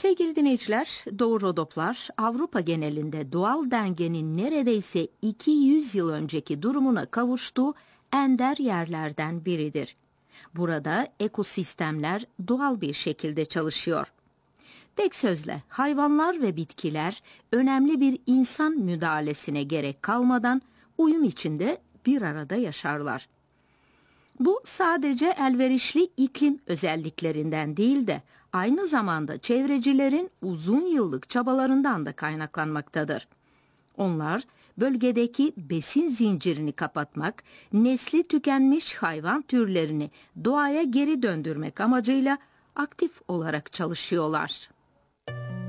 Sevgili dinleyiciler, Doğu Rodoplar Avrupa genelinde doğal dengenin neredeyse 200 yıl önceki durumuna kavuştuğu ender yerlerden biridir. Burada ekosistemler doğal bir şekilde çalışıyor. Tek sözle hayvanlar ve bitkiler önemli bir insan müdahalesine gerek kalmadan uyum içinde bir arada yaşarlar. Bu sadece elverişli iklim özelliklerinden değil de aynı zamanda çevrecilerin uzun yıllık çabalarından da kaynaklanmaktadır. Onlar bölgedeki besin zincirini kapatmak, nesli tükenmiş hayvan türlerini doğaya geri döndürmek amacıyla aktif olarak çalışıyorlar.